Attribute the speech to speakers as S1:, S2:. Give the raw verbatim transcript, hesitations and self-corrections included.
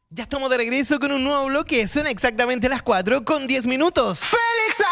S1: Ya estamos de regreso con un nuevo bloque. Son exactamente las cuatro con diez minutos.
S2: ¡Félix!